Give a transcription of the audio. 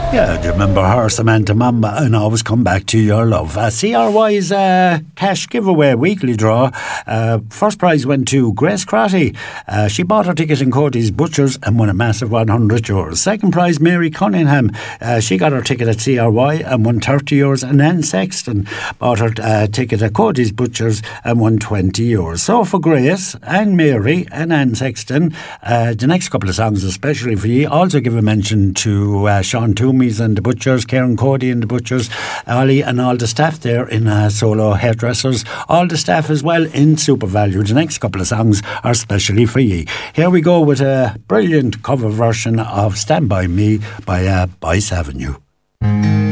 Yeah, do you remember her, Samantha Mamba, and always come back to your love? CRY's cash giveaway weekly draw. First prize went to Grace Crotty. She bought her ticket in Cody's Butchers and won a massive €100. Second prize, Mary Cunningham. She got her ticket at CRY and won €30. And Anne Sexton bought her ticket at Cody's Butchers and won €20. So for Grace and Mary and Anne Sexton, the next couple of songs especially for you. Also give a mention to Sean Toomey's and the Butchers, Karen Cody and the Butchers, Ollie and all the staff there in Solo Hairdressers, all the staff as well in Super Value. The next couple of songs are specially for you. Here we go with a brilliant cover version of Stand By Me by Boyce Avenue.